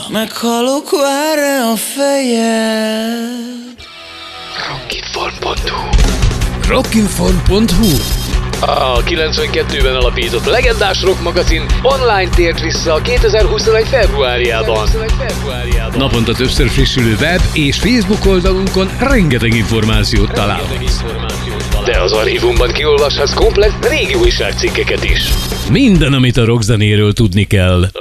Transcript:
meghalok, vár-e a fejed? Rockinfon.hu A 92-ben alapított legendás rock magazin online tért vissza a 2021 februárjában. Naponta többször frissülő web és Facebook oldalunkon rengeteg információt találhatsz. De az archívumban kiolvashatsz komplett régi újságcikkeket is. Minden, amit a rockzenéről tudni kell.